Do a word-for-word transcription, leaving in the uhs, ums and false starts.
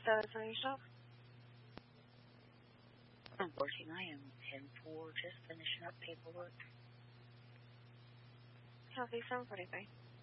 status on yourself? I'm working. I am ten four, just finishing up paperwork. Healthy sounds anything.